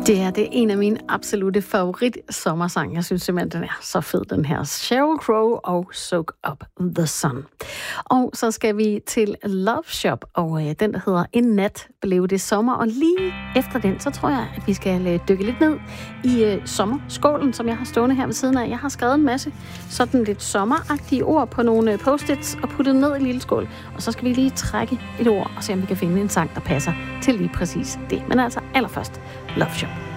Det er en af mine absolutte favorit sommersange. Jeg synes simpelthen, den er så fed, den her. Sheryl Crow og Soak Up the Sun. Og så skal vi til Love Shop, og den, der hedder En Nat blev det sommer. Og lige efter den, så tror jeg, at vi skal dykke lidt ned i sommerskålen, som jeg har stående her ved siden af. Jeg har skrevet en masse sådan lidt sommeragtige ord på nogle post-its og puttet ned i en lille skål. Og så skal vi lige trække et ord og se, om vi kan finde en sang, der passer til lige præcis det. Men altså allerførst Love Shop.